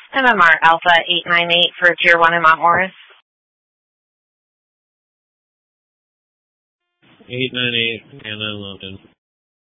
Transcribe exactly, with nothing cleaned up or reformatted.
M M R Alpha eight nine eight for Tier one in Mount Morris. eight nine eight, Anna, London.